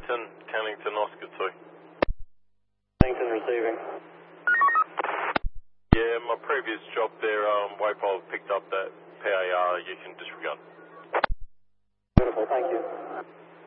Cannington, Oscar 2. Cannington receiving. Yeah, my previous job there, Waypole picked up that PAR, you can disregard. Beautiful, thank you.